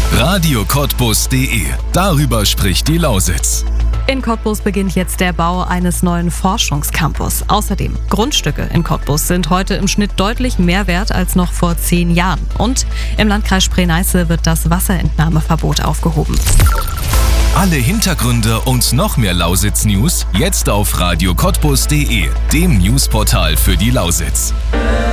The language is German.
radiocottbus.de. Darüber spricht die Lausitz. In Cottbus beginnt jetzt der Bau eines neuen Forschungscampus. Außerdem, Grundstücke in Cottbus sind heute im Schnitt deutlich mehr wert als noch vor 10 Jahren. Und im Landkreis Spree-Neiße wird das Wasserentnahmeverbot aufgehoben. Alle Hintergründe und noch mehr Lausitz-News jetzt auf radiocottbus.de, dem Newsportal für die Lausitz.